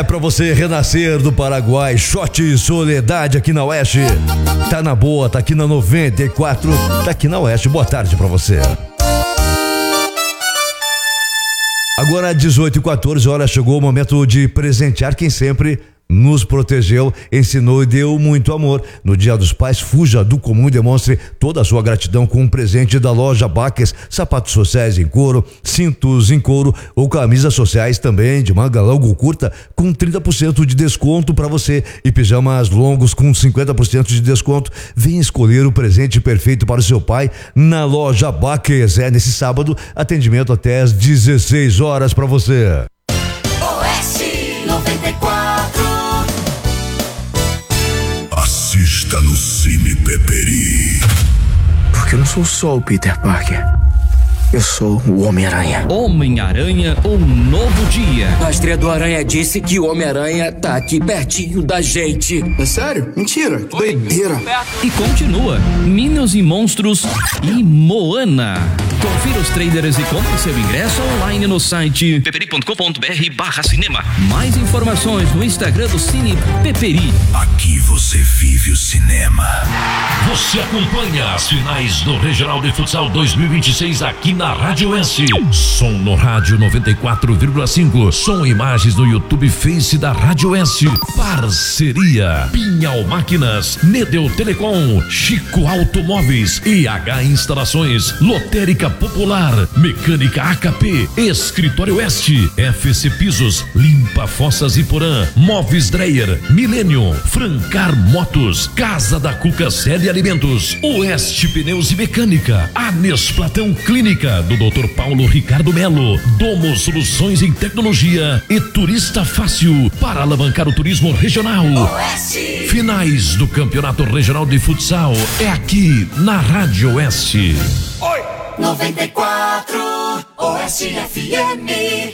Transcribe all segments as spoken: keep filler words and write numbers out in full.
É pra você renascer do Paraguai, Shot Soledade aqui na Oeste. Tá na boa, tá aqui na noventa e quatro, tá aqui na Oeste. Boa tarde pra você. Agora, dezoito e quatorze horas, chegou o momento de presentear quem sempre nos protegeu, ensinou e deu muito amor. No Dia dos Pais, fuja do comum e demonstre toda a sua gratidão com um presente da loja Baques, sapatos sociais em couro, cintos em couro ou camisas sociais também de manga longa ou curta com trinta por cento de desconto para você e pijamas longos com cinquenta por cento de desconto. Venha escolher o presente perfeito para o seu pai na loja Baques. É nesse sábado, atendimento até às dezesseis horas para você. Oeste noventa e quatro. Assista no Cine Peperi. Porque eu não sou só o Peter Parker. Eu sou o Homem-Aranha. Homem-Aranha, um novo dia. A estreia do Aranha disse que o Homem-Aranha tá aqui pertinho da gente. É sério? Mentira, que doideira. E continua, Minions e Monstros e Moana. Confira os trailers e compre seu ingresso online no site peperi ponto com ponto br barra cinema. Mais informações no Instagram do Cine Peperi. Aqui você vive o cinema. Você acompanha as finais do Regional de Futsal dois mil e vinte e seis aqui na Rádio S. Som no rádio noventa e quatro vírgula cinco. Som e imagens no YouTube Face da Rádio S. Parceria Pinhal Máquinas, Nedeu Telecom, Chico Automóveis, I H Instalações, Lotérica Popular, Mecânica A K P, Escritório Oeste, F C Pisos, Limpa Fossas e Porã, Móveis Dreyer, Millennium, Francar Motos, Casa da Cuca Série Alimentos, Oeste Pneus e Mecânica, Anes Platão Clínica do doutor Paulo Ricardo Melo, Domo Soluções em Tecnologia e Turista Fácil para alavancar o turismo regional. Oeste. Finais do Campeonato Regional de Futsal é aqui na Rádio Oeste. Oi. noventa e quatro Oeste F M.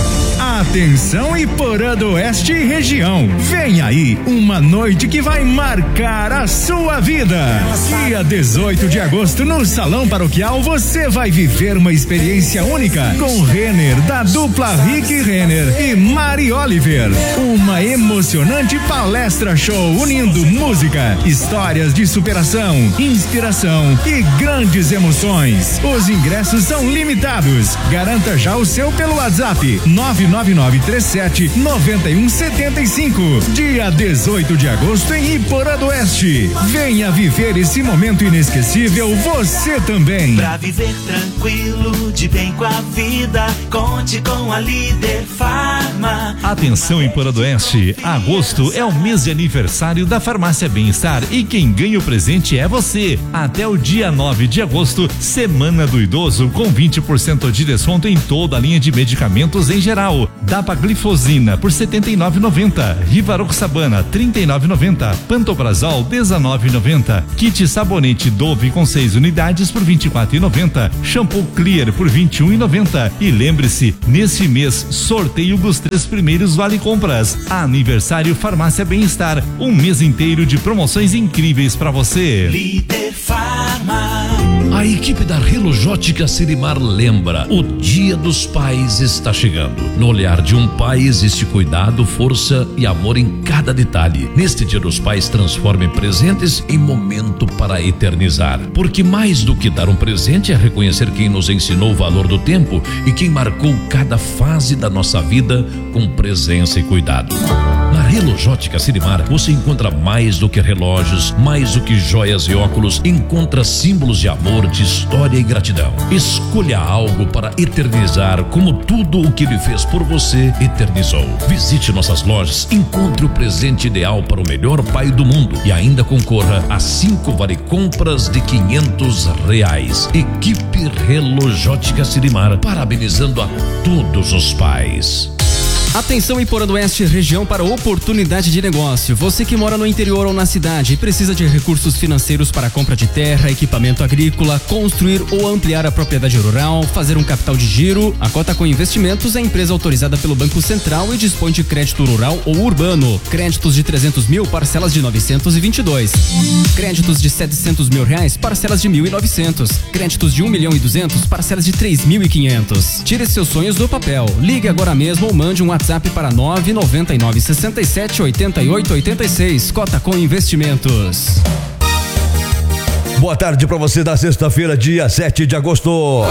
Atenção Iporã do Oeste e região. Vem aí uma noite que vai marcar a sua vida. Dia dezoito de agosto no Salão Paroquial você vai viver uma experiência única com Renner da dupla Rick Renner e Mari Oliver. Uma emocionante palestra show unindo música, histórias de superação, inspiração e grandes emoções. Os ingressos são limitados. Garanta já o seu pelo WhatsApp nove nove nove três sete nove um sete cinco. Dia dezoito de agosto em Iporã do Oeste. Venha viver esse momento inesquecível você também. Pra viver tranquilo, de bem com a vida, conte com a Líder Farma. Atenção Iporã do Oeste, agosto é o mês de aniversário da Farmácia Bem-Estar e quem ganha o presente é você. Até o dia nove de agosto, Semana do Idoso com vinte por cento de desconto em toda a linha de medicamentos em geral. Dapaglifosina por setenta e nove reais e noventa centavos, Rivaroxabana trinta e nove reais e noventa centavos, Pantoprazol dezenove reais e noventa centavos, kit sabonete Dove com seis unidades por vinte e quatro reais e noventa centavos, shampoo Clear por vinte e um reais e noventa centavos. E lembre-se, neste mês sorteio dos três primeiros vale compras. Aniversário Farmácia Bem-Estar, um mês inteiro de promoções incríveis para você. Líder Farma. A equipe da Relojótica Sirimar lembra, o Dia dos Pais está chegando. No olhar de um pai existe cuidado, força e amor em cada detalhe. Neste Dia dos Pais, transforme presentes em momento para eternizar. Porque mais do que dar um presente é reconhecer quem nos ensinou o valor do tempo e quem marcou cada fase da nossa vida com presença e cuidado. Na Relojótica Sirimar, você encontra mais do que relógios, mais do que joias e óculos, encontra símbolos de amor, de história e gratidão. Escolha algo para eternizar, como tudo o que ele fez por você eternizou. Visite nossas lojas, encontre o presente ideal para o melhor pai do mundo e ainda concorra a cinco vale compras de quinhentos reais. Equipe Relojótica Sirimar, parabenizando a todos os pais. Atenção Iporã do Oeste, região para oportunidade de negócio. Você que mora no interior ou na cidade e precisa de recursos financeiros para a compra de terra, equipamento agrícola, construir ou ampliar a propriedade rural, fazer um capital de giro, a Cota com Investimentos é empresa autorizada pelo Banco Central e dispõe de crédito rural ou urbano. Créditos de trezentos mil, parcelas de novecentos e vinte e dois. Créditos de setecentos mil reais, parcelas de mil e novecentos. Créditos de um milhão e duzentos, parcelas de três mil e quinhentos. Tire seus sonhos do papel. Ligue agora mesmo ou mande um WhatsApp para nove nove nove seis sete oito oito oito seis. Cotacom Investimentos. Boa tarde para você da sexta-feira, dia sete de agosto.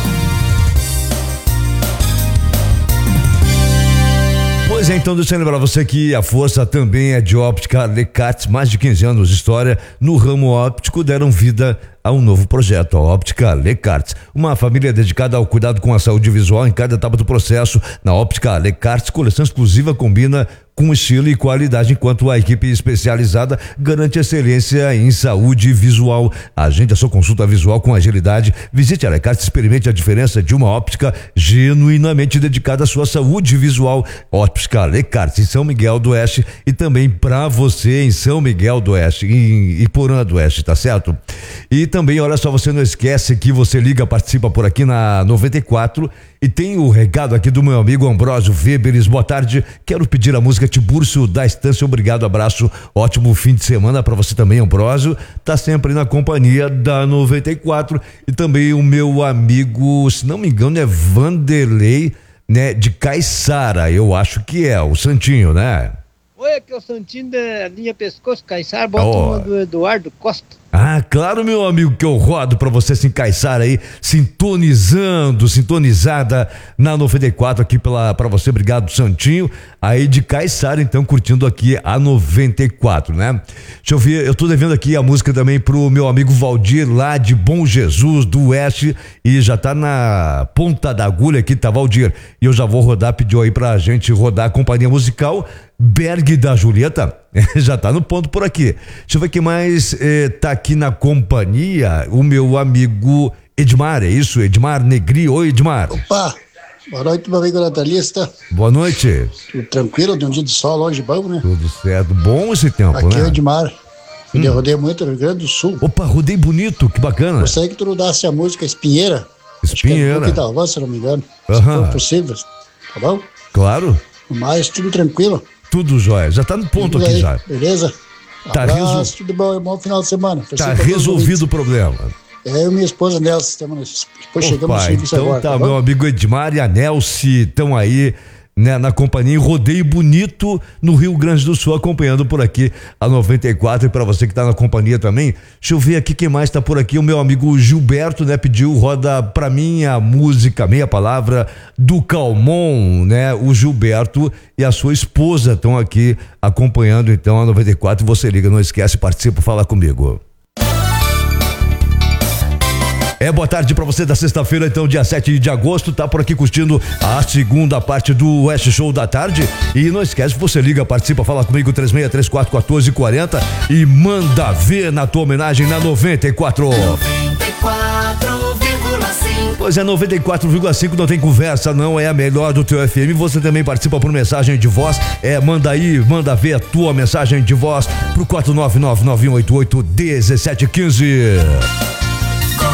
Pois é, então deixa eu lembrar você que a força também é de óptica Lecats. Mais de quinze anos de história no ramo óptico deram vida a um novo projeto, a Óptica Lecats. Uma família dedicada ao cuidado com a saúde visual em cada etapa do processo. Na Óptica Lecats, coleção exclusiva combina com estilo e qualidade, enquanto a equipe especializada garante excelência em saúde visual. Agende a sua consulta visual com agilidade. Visite a Lecats, experimente a diferença de uma óptica genuinamente dedicada à sua saúde visual. Óptica Lecats em São Miguel do Oeste e também para você em São Miguel do Oeste, em Iporã do Oeste, tá certo? E também, olha só, você não esquece que você liga, participa por aqui na noventa e quatro e tem o recado aqui do meu amigo Ambrósio Weberes. Boa tarde, quero pedir a música Tiburcio da Estância. Obrigado, abraço, ótimo fim de semana para você também, Ambrósio. Tá sempre na companhia da noventa e quatro. E também o meu amigo, se não me engano, é Vanderlei, né, de Caiçara, eu acho que é, o Santinho, né? Oi, aqui é o Santinho da linha Pescoço Caiçara, bota oh. uma do Eduardo Costa. Ah, claro, meu amigo, que eu rodo pra você se encaixar aí, sintonizando, sintonizada na noventa e quatro aqui pela, pra você, obrigado, Santinho, aí de Caiçara, então, curtindo aqui a noventa e quatro, né? Deixa eu ver, eu tô devendo aqui a música também pro meu amigo Valdir, lá de Bom Jesus, do Oeste, e já tá na ponta da agulha aqui, tá, Valdir? E eu já vou rodar, pediu aí pra gente rodar a companhia musical Berg da Julieta, já tá no ponto por aqui. Deixa eu ver quem mais eh, tá aqui na companhia, o meu amigo Edmar, é isso? Edmar Negri. Oi, Edmar. Opa, boa noite, meu amigo natalista. Boa noite. Tudo tranquilo, de um dia de sol, longe bom, né? Tudo certo, bom esse tempo, aqui né? Aqui é o Edmar, hum. eu rodei muito no Rio Grande do Sul. Opa, rodei bonito, que bacana. Gostaria que tu rodasse a música Espinheira. Espinheira. Acho que é do Dalvan, se não me engano, uh-huh. se for possível, tá bom? Claro. Mas tudo tranquilo. Tudo jóia, já tá no ponto tudo aqui aí, já. Beleza? Tá resolvido. Tudo bom, bom final de semana. Tá resolvido o problema. Eu e minha esposa Nelson, estamos, depois Opa, chegamos no serviço então agora. Tá, tá meu amigo Edmar e a Nelce estão aí, né, na companhia Rodeio Bonito no Rio Grande do Sul, acompanhando por aqui a noventa e quatro. E para você que tá na companhia também, deixa eu ver aqui quem mais tá por aqui. O meu amigo Gilberto, né, pediu, roda pra mim a música Meia Palavra do Calmon, né? O Gilberto e a sua esposa estão aqui acompanhando então a noventa e quatro. Você liga, não esquece, participa, fala comigo. É, boa tarde pra você da sexta-feira, então, dia sete de agosto, tá por aqui curtindo a segunda parte do West Show da tarde. E não esquece, você liga, participa, fala comigo, três seis três quatro um quatro quatro zero e manda ver na tua homenagem na noventa e quatro. noventa e quatro vírgula cinco. Pois é, noventa e quatro vírgula cinco, não tem conversa, não, é a melhor do teu F M. Você também participa por mensagem de voz, é, manda aí, manda ver a tua mensagem de voz pro quatro nove nove nove um oito oito um sete um cinco.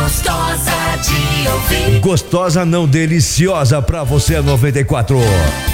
Gostosa de ouvir. Gostosa não, deliciosa pra você, noventa e quatro.